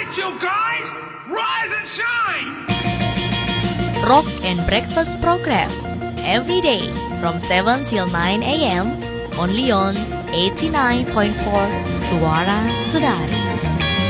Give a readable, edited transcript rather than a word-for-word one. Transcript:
right, you guys! Rise and shine! Rock and Breakfast program every day from 7 till 9 a.m. only on 89.4 Suara Sedari.